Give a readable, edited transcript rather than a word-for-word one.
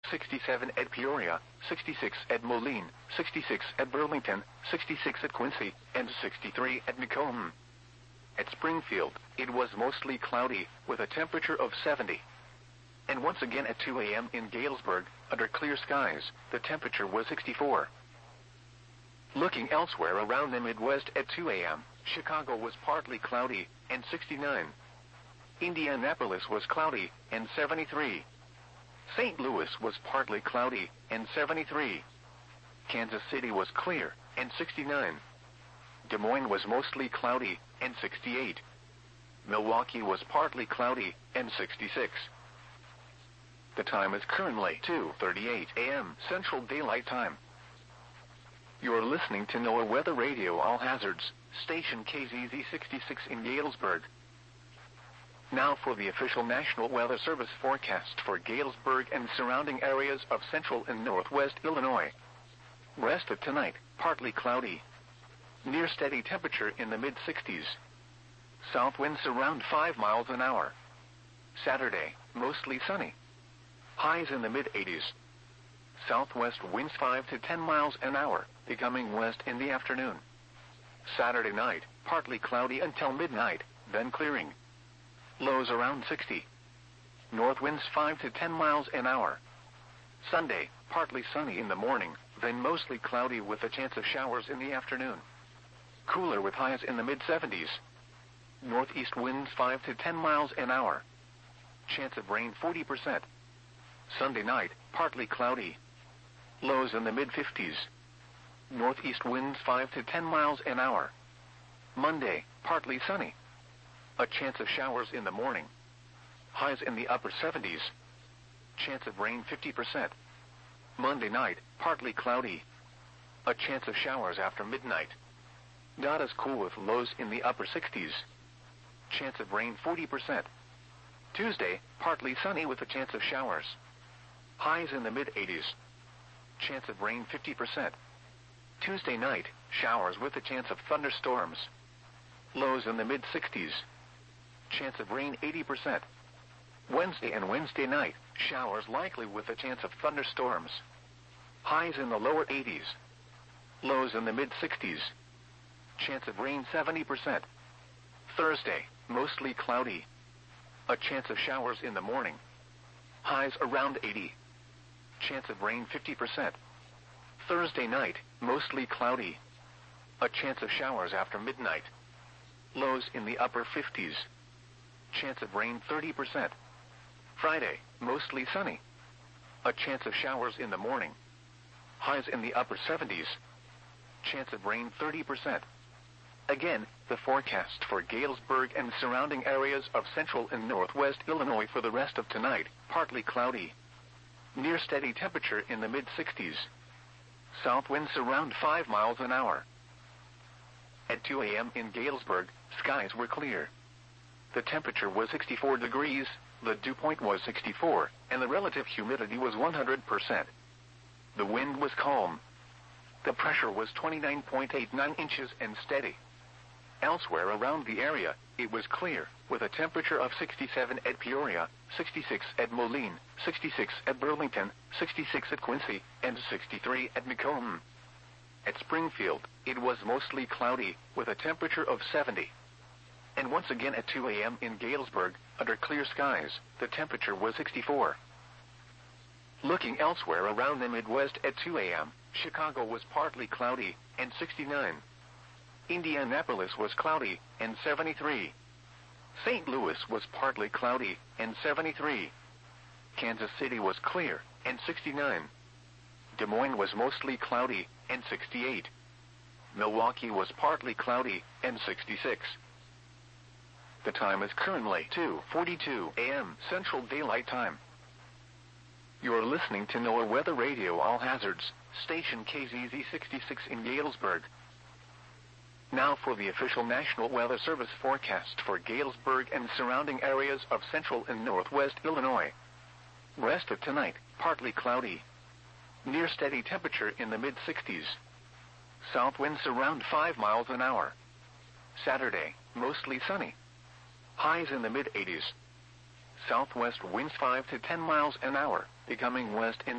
67 at Peoria, 66 at Moline, 66 at Burlington, 66 at Quincy, and 63 at Macomb. At Springfield, it was mostly cloudy, with a temperature of 70. And once again at 2 a.m. in Galesburg, under clear skies, the temperature was 64. Looking elsewhere around the Midwest at 2 a.m., Chicago was partly cloudy, and 69. Indianapolis was cloudy, and 73. St. Louis was partly cloudy, and 73. Kansas City was clear, and 69. Des Moines was mostly cloudy, and 68. Milwaukee was partly cloudy, and 66. The time is currently 2:38 a.m. Central Daylight Time. You are listening to NOAA Weather Radio All Hazards, station KZZ 66 in Galesburg. Now for the official National Weather Service forecast for Galesburg and surrounding areas of central and northwest Illinois. Rest of tonight, partly cloudy. Near steady temperature in the mid-60s. South winds around 5 miles an hour. Saturday, mostly sunny. Highs in the mid-80s. Southwest winds 5 to 10 miles an hour, becoming west in the afternoon. Saturday night, partly cloudy until midnight, then clearing. Lows around 60. North winds 5 to 10 miles an hour. Sunday, partly sunny in the morning, then mostly cloudy with a chance of showers in the afternoon. Cooler with highs in the mid-70s. Northeast winds 5 to 10 miles an hour. Chance of rain 40%. Sunday night, partly cloudy. Lows in the mid-50s. Northeast winds 5 to 10 miles an hour. Monday, partly sunny. A chance of showers in the morning. Highs in the upper 70s. Chance of rain 50%. Monday night, partly cloudy. A chance of showers after midnight. Not as cool with lows in the upper 60s. Chance of rain 40%. Tuesday, partly sunny with a chance of showers. Highs in the mid-80s. Chance of rain 50%. Tuesday night, showers with a chance of thunderstorms. Lows in the mid-60s. Chance of rain 80%. Wednesday and Wednesday night, showers likely with a chance of thunderstorms. Highs in the lower 80s. Lows in the mid-60s. Chance of rain 70%. Thursday, mostly cloudy. A chance of showers in the morning. Highs around 80. Chance of rain 50%. Thursday night, mostly cloudy. A chance of showers after midnight. Lows in the upper 50s. Chance of rain 30%. Friday, mostly sunny. A chance of showers in the morning. Highs in the upper 70s. Chance of rain 30%. Again, the forecast for Galesburg and surrounding areas of central and northwest Illinois for the rest of tonight, partly cloudy. Near steady temperature in the mid-60s. South winds around 5 miles an hour. At 2 a.m. in Galesburg, skies were clear. The temperature was 64 degrees, the dew point was 64, and the relative humidity was 100%. The wind was calm. The pressure was 29.89 inches and steady. Elsewhere around the area, it was clear, with a temperature of 67 at Peoria, 66 at Moline, 66 at Burlington, 66 at Quincy, and 63 at Macomb. At Springfield, it was mostly cloudy, with a temperature of 70. And once again at 2 a.m. in Galesburg, under clear skies, the temperature was 64. Looking elsewhere around the Midwest at 2 a.m., Chicago was partly cloudy, and 69. Indianapolis was cloudy, and 73. St. Louis was partly cloudy, and 73. Kansas City was clear, and 69. Des Moines was mostly cloudy, and 68. Milwaukee was partly cloudy, and 66. The time is currently 2:42 a.m. Central Daylight Time. You are listening to NOAA Weather Radio All Hazards, station KZZ 66 in Galesburg. Now for the official National Weather Service forecast for Galesburg and surrounding areas of central and northwest Illinois. Rest of tonight, partly cloudy. Near steady temperature in the mid-60s. South winds around 5 miles an hour. Saturday, mostly sunny. Highs in the mid-80s. Southwest winds 5 to 10 miles an hour, becoming west in